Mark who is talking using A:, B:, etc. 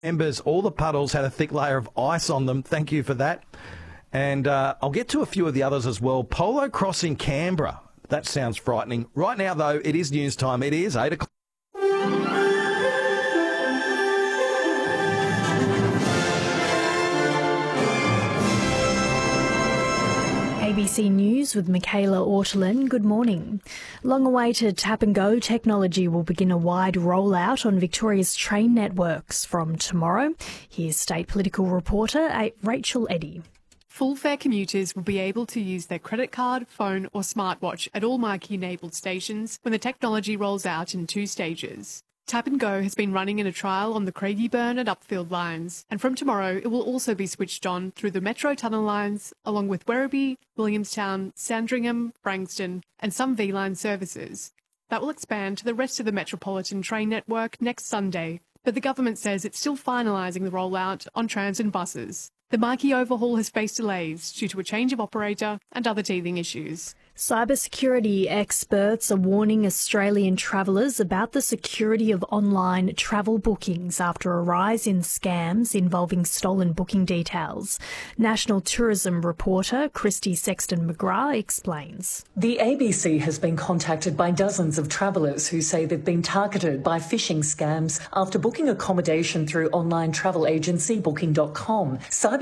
A: Members, all the puddles had a thick layer of ice on them. Thank you for that. And I'll get to a few of the others as well. Polo Cross in Canberra. That sounds frightening. Right now, though, it is news time. It is 8 o'clock.
B: ABC News with Michaela Ortolin. Good morning. Long-awaited tap-and-go technology will begin a wide rollout on Victoria's train networks from tomorrow. Here's state political reporter Rachel Eddy.
C: Full fare commuters will be able to use their credit card, phone or smartwatch at all marquee-enabled stations when the technology rolls out in 2 stages. Tap and Go has been running in a trial on the Craigieburn and Upfield lines, and from tomorrow it will also be switched on through the Metro Tunnel lines, along with Werribee, Williamstown, Sandringham, Frankston and some V-Line services. That will expand to the rest of the metropolitan train network next Sunday, but the government says it's still finalising the rollout on trams and buses. The marquee overhaul has faced delays due to a change of operator and other teething issues.
B: Cybersecurity experts are warning Australian travellers about the security of online travel bookings after a rise in scams involving stolen booking details. National Tourism reporter Christy Sexton-McGrath explains.
D: The ABC has been contacted by dozens of travellers who say they've been targeted by phishing scams after booking accommodation through online travel agency Booking.com.